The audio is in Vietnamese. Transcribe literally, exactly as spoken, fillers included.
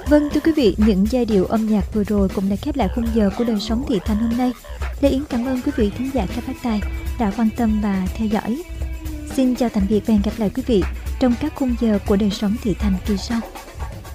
Vâng thưa quý vị, những giai điệu âm nhạc vừa rồi cũng đã khép lại khung giờ của Đời Sống Thị Thành hôm nay. Lê Yến cảm ơn quý vị thính giả các phát tài đã quan tâm và theo dõi. Xin chào tạm biệt và hẹn gặp lại quý vị trong các khung giờ của Đời Sống Thị Thành kỳ sau.